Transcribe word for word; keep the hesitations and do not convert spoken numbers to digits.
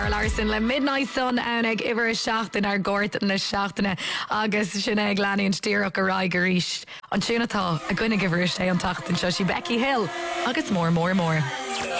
Larson le Midnight Sun annig iwwer seachtain ar gort na seachtainna agus sinna ag leanaíonn stíreach a rá goríis. An siúnatá a gcuine gibhir sé an tachtain seo si Becky Hill agus mór mór mór.